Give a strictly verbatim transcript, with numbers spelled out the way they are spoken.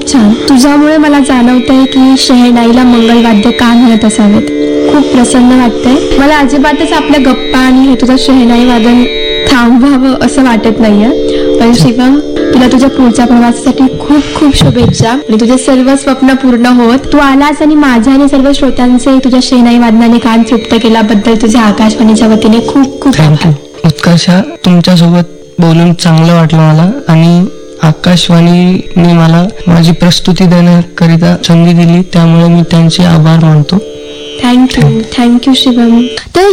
छान. तुझ्यामुळे मला जाणवतंय की शहनाईला मंगलवाद्य का म्हणत असावेत. खूप प्रसन्न वाटतंय मला. अजिबातच आपल्या गप्पा आणि हे तुझं शहनाई वादन थांबवावं असं वाटत नाहीये. पण शिवम, तुला तुझ्या पुढच्या प्रवासासाठी खूप खूप शुभेच्छा आणि तुझे सर्व स्वप्न पूर्ण होत. तू आलास आणि माझ्या आणि सर्व श्रोत्यांचे तुझ्या शहनाई वादनाने कान तृप्त केल्याबद्दल तुझ्या आकाशवाणीच्या वतीने खूप खूप थँक्यू. उत्कर्षा, तुमच्यासोबत बोलून चांगलं वाटलं मला आणि आकाशवाणीने मला माझी प्रस्तुती देण्याकरिता संधी दिली, त्यामुळे मी त्यांचे आभार मानतो. थँक्यू. थँक्यू शिवम. तर